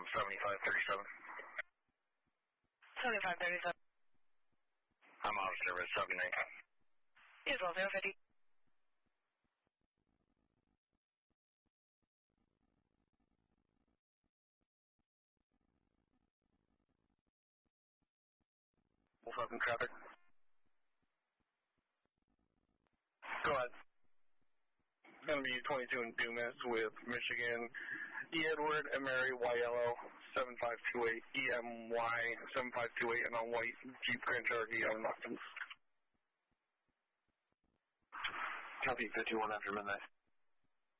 7537. 7537. I'm out of service, 79. Yes, well, 050. Fucking traffic. Go ahead. Gonna be 22 and Dumas with Michigan. E. Edward and Mary YLO 7528 EMY 7528 and on white Jeep Grand Cherokee on Austin. Copy 51 after midnight.